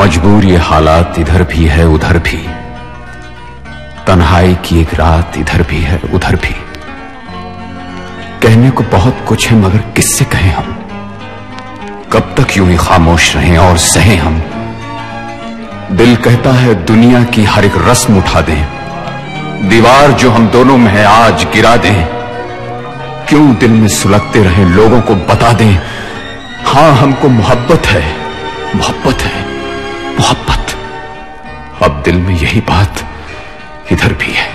मजबूर ये हालात इधर भी है उधर भी, तन्हाई की एक रात इधर भी है उधर भी। कहने को बहुत कुछ है मगर किससे कहें हम, कब तक यूं ही खामोश रहें और सहें हम। दिल कहता है दुनिया की हर एक रस्म उठा दें, दीवार जो हम दोनों में है आज गिरा दें। क्यों दिल में सुलगते रहे लोगों को बता दें, हां हमको मोहब्बत है मोहब्बत है मोहब्बत। अब दिल में यही बात इधर भी है।